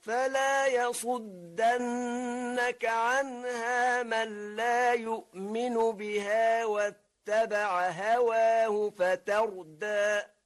فلا يصدنك عنها من لا يؤمن بها واتبع هواه فتردى